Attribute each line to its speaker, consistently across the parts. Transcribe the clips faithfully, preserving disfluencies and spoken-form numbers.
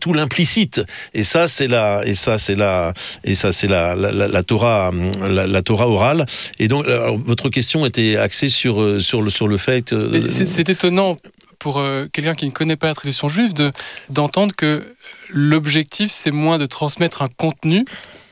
Speaker 1: tout l'implicite. Et ça, c'est la, et ça, c'est la, et ça, c'est la, la, la, la Torah, la, la Torah orale. Et donc, alors, votre question était axée sur, sur le, sur le fait. Euh,
Speaker 2: c'est, c'est étonnant pour euh, quelqu'un qui ne connaît pas la tradition juive de, d'entendre que l'objectif, c'est moins de transmettre un contenu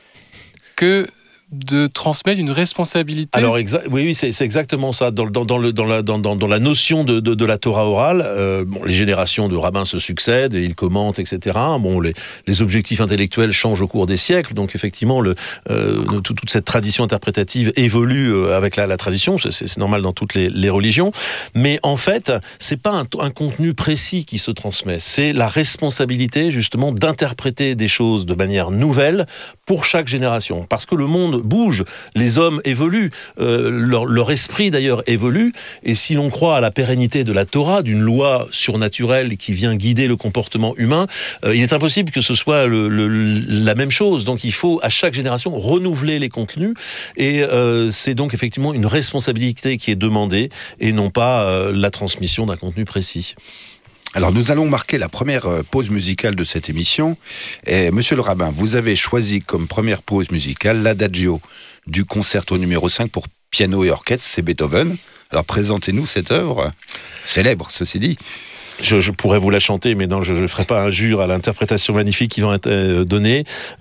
Speaker 2: que de transmettre une responsabilité.
Speaker 1: Alors exa- oui, oui, c'est, c'est exactement ça. Dans, dans, dans, le, dans, la, dans, dans, dans la notion de, de, de la Torah orale, euh, bon, les générations de rabbins se succèdent et ils commentent, et cetera. Bon, les, les objectifs intellectuels changent au cours des siècles, donc effectivement, le, euh, tout, toute cette tradition interprétative évolue euh, avec la, la tradition. C'est, c'est normal dans toutes les, les religions. Mais en fait, c'est pas un, un contenu précis qui se transmet. C'est la responsabilité justement d'interpréter des choses de manière nouvelle pour chaque génération, parce que le monde bouge, les hommes évoluent, euh, leur, leur esprit d'ailleurs évolue, et si l'on croit à la pérennité de la Torah, d'une loi surnaturelle qui vient guider le comportement humain, euh, il est impossible que ce soit le, le, la même chose. Donc il faut à chaque génération renouveler les contenus, et euh, c'est donc effectivement une responsabilité qui est demandée, et non pas euh, la transmission d'un contenu précis.
Speaker 3: Alors nous allons marquer la première pause musicale de cette émission. Et monsieur le rabbin, vous avez choisi comme première pause musicale l'Adagio du concerto numéro cinq pour piano et orchestre, c'est Beethoven. Alors présentez-nous cette œuvre, célèbre ceci dit.
Speaker 1: Je, je pourrais vous la chanter, mais non, je ne ferai pas injure à l'interprétation magnifique qui va être donnée.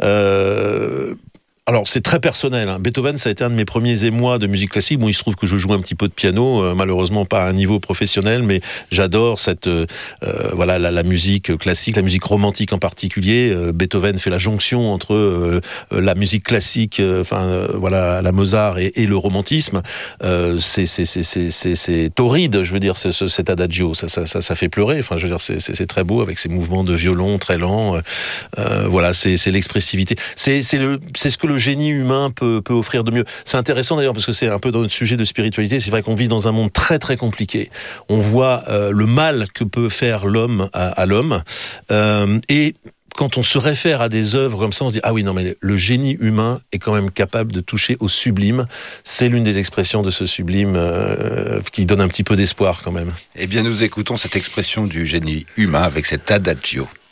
Speaker 1: Euh... Alors, c'est très personnel. Hein. Beethoven, ça a été un de mes premiers émois de musique classique. Bon, il se trouve que je joue un petit peu de piano, euh, malheureusement pas à un niveau professionnel, mais j'adore cette, euh, voilà, la, la musique classique, la musique romantique en particulier. Euh, Beethoven fait la jonction entre euh, la musique classique, enfin, euh, euh, voilà, la Mozart et, et le romantisme. Euh, c'est, c'est, c'est, c'est, c'est, c'est torride, je veux dire, c'est, c'est, cet adagio. Ça, ça, ça, ça fait pleurer. Enfin, je veux dire, c'est, c'est, c'est très beau avec ces mouvements de violon très lents. Euh, voilà, c'est, c'est l'expressivité. C'est, c'est le, c'est ce que le le génie humain peut, peut offrir de mieux. C'est intéressant d'ailleurs parce que c'est un peu dans notre sujet de spiritualité. C'est vrai qu'on vit dans un monde très très compliqué. On voit euh, le mal que peut faire l'homme à, à l'homme. Euh, et quand on se réfère à des œuvres comme ça, on se dit « Ah oui, non, mais le génie humain est quand même capable de toucher au sublime. » C'est l'une des expressions de ce sublime euh, qui donne un petit peu d'espoir quand même.
Speaker 3: Eh bien, nous écoutons cette expression du génie humain avec cet adagio.